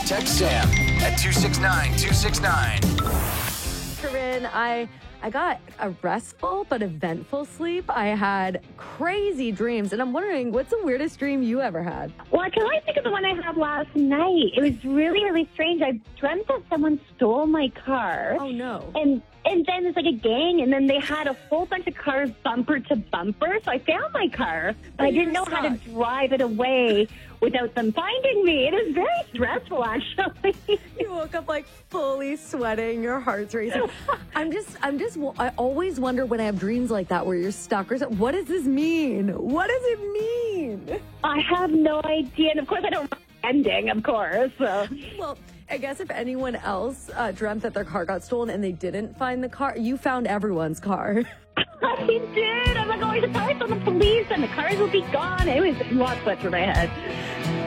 Text Sam at 269-269. Corinne, I got a restful but eventful sleep. I had crazy dreams, and I'm wondering, what's the weirdest dream you ever had? Well, can I think of the one I had last night? It was really, really strange. I dreamt that someone stole my car. Oh, no. And then there's like a gang, and then they had a whole bunch of cars bumper to bumper. So I found my car, but I didn't know how to drive it away without them finding me. It is very stressful, actually. You woke up like fully sweating, your heart's racing. I always wonder when I have dreams like that where you're stuck or something. What does this mean? What does it mean? I have no idea. And of course, I don't remember the ending, of course. So. Well, I guess if anyone else dreamt that their car got stolen and they didn't find the car, you found everyone's car. I did. I'm like, oh, I should probably tell the police and the cars will be gone. It was lots went through my head.